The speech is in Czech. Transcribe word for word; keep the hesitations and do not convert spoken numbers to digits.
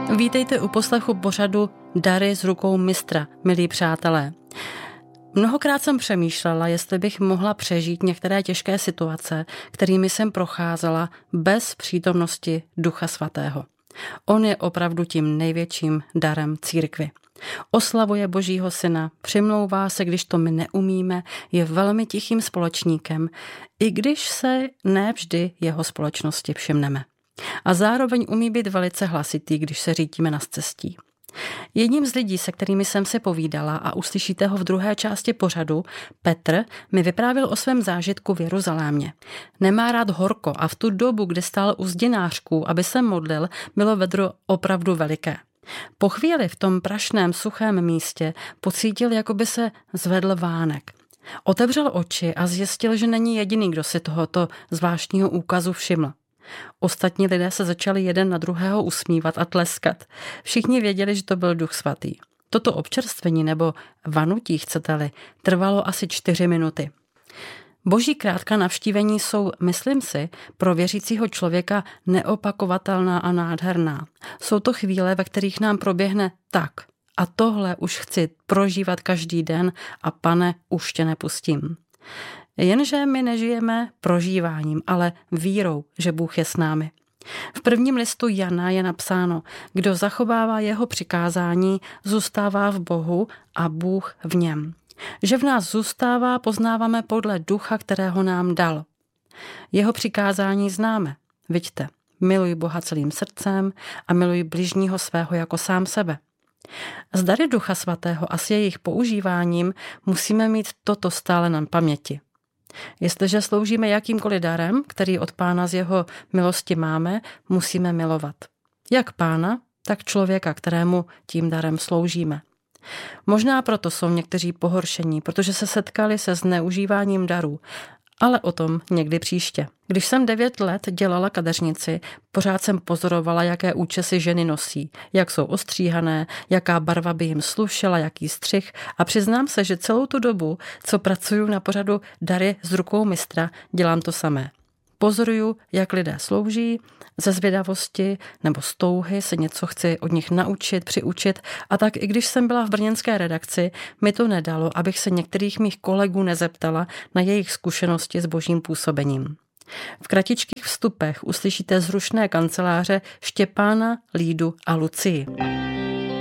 Vítejte u poslechu pořadu Dary z rukou mistra, milí přátelé. Mnohokrát jsem přemýšlela, jestli bych mohla přežít některé těžké situace, kterými jsem procházela bez přítomnosti Ducha Svatého. On je opravdu tím největším darem církvi. Oslavuje Božího syna, přimlouvá se, když to my neumíme, je velmi tichým společníkem, i když se ne vždy jeho společnosti všimneme. A zároveň umí být velice hlasitý, když se řítíme na scestí. Jedním z lidí, se kterými jsem se povídala a uslyšíte ho v druhé části pořadu, Petr, mi vyprávěl o svém zážitku v Jeruzalémě. Nemá rád horko a v tu dobu, kdy stál u zdinářků, aby se modlil, bylo vedro opravdu veliké. Po chvíli v tom prašném suchém místě pocítil, jako by se zvedl vánek. Otevřel oči a zjistil, že není jediný, kdo si tohoto zvláštního úkazu všiml. Ostatní lidé se začali jeden na druhého usmívat a tleskat. Všichni věděli, že to byl Duch Svatý. Toto občerstvení nebo vanutí, chcete-li, trvalo asi čtyři minuty. Boží krátká navštívení jsou, myslím si, pro věřícího člověka neopakovatelná a nádherná. Jsou to chvíle, ve kterých nám proběhne tak. A tohle už chci prožívat každý den a Pane, už tě nepustím. Jenže my nežijeme prožíváním, ale vírou, že Bůh je s námi. V prvním listu Jana je napsáno, kdo zachovává jeho přikázání, zůstává v Bohu a Bůh v něm. Že v nás zůstává, poznáváme podle ducha, kterého nám dal. Jeho přikázání známe. Viďte, miluj Boha celým srdcem a miluj bližního svého jako sám sebe. Z dary Ducha Svatého a s jejich používáním musíme mít toto stále na paměti. Jestliže sloužíme jakýmkoliv darem, který od Pána z jeho milosti máme, musíme milovat. Jak Pána, tak člověka, kterému tím darem sloužíme. Možná proto jsou někteří pohoršení, protože se setkali se zneužíváním darů, ale o tom někdy příště. Když jsem devět let dělala kadeřnici, pořád jsem pozorovala, jaké účesy ženy nosí, jak jsou ostříhané, jaká barva by jim slušela, jaký střih a přiznám se, že celou tu dobu, co pracuju na pořadu Dary z rukou mistra, dělám to samé. Pozoruju, jak lidé slouží, ze zvědavosti nebo z touhy se něco chci od nich naučit, přiučit a tak i když jsem byla v brněnské redakci, mi to nedalo, abych se některých mých kolegů nezeptala na jejich zkušenosti s božím působením. V kratičkých vstupech uslyšíte z rušné kanceláře Štěpána, Lídu a Lucii.